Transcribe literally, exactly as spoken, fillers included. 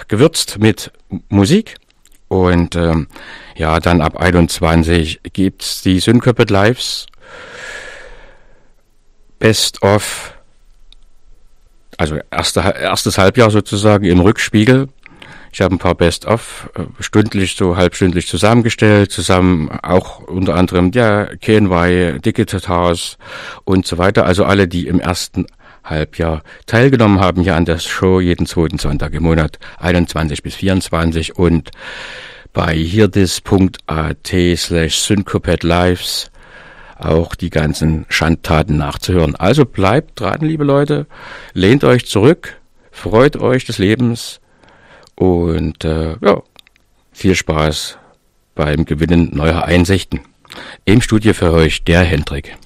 gewürzt mit Musik. Und ähm, ja, dann ab einundzwanzig gibt's die Syncopate Lives Best of, also erste, erstes Halbjahr sozusagen im Rückspiegel. Ich habe ein paar Best of stündlich, so halbstündlich zusammengestellt, zusammen auch unter anderem der K N Y, Digital House und so weiter. Also alle, die im ersten Halbjahr teilgenommen haben hier an der Show, jeden zweiten Sonntag im Monat, einundzwanzig bis vierundzwanzig, und bei hierdis.at slash Syncopate Lives auch die ganzen Schandtaten nachzuhören. Also bleibt dran, liebe Leute, lehnt euch zurück, freut euch des Lebens und äh, ja, viel Spaß beim Gewinnen neuer Einsichten. Im Studio für euch der Hendrik.